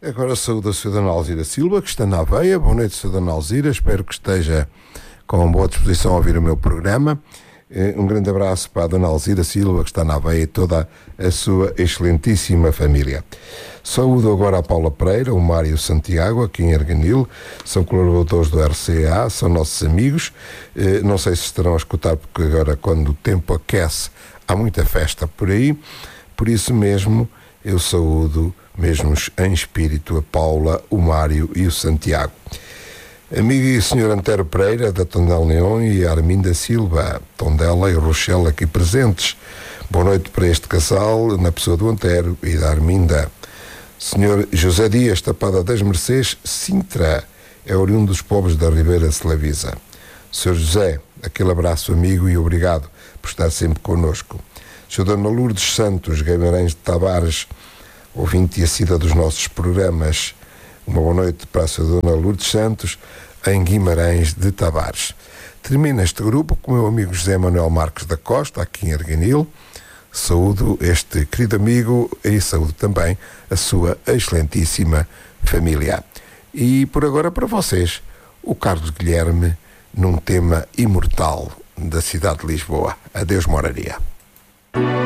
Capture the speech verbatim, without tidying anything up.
Agora saúdo a senhora Dona Alzira Silva, que está na Aveia. Boa noite, senhora Dona Alzira. Espero que esteja com boa disposição a ouvir o meu programa. Um grande abraço para a Dona Alzira Silva, que está na Aveia, e toda a sua excelentíssima família. Saúdo agora a Paula Pereira, o Mário Santiago, aqui em Arganil. São colaboradores do R C A, são nossos amigos. Não sei se estarão a escutar, porque agora, quando o tempo aquece, há muita festa por aí. Por isso mesmo, eu saúdo, mesmo em espírito, a Paula, o Mário e o Santiago. Amigo e senhor Antero Pereira, da Tondela Leão, e a Arminda Silva, Tondela e Rochelle aqui presentes. Boa noite para este casal, na pessoa do Antero e da Arminda. senhor José Dias, Tapada das Mercês, Sintra, é oriundo dos povos da Ribeira Slavisa. senhor José, aquele abraço amigo e obrigado por estar sempre connosco. senhora Dona Lourdes Santos, Guimarães de Tavares, ouvinte e assídua dos nossos programas. Uma boa noite para a senhora Dona Lourdes Santos, em Guimarães de Tavares. Termina este grupo com o meu amigo José Manuel Marques da Costa, aqui em Arganil. Saúdo este querido amigo e saúdo também a sua excelentíssima família. E por agora para vocês, o Carlos Guilherme, num tema imortal da cidade de Lisboa. Adeus, Moraria.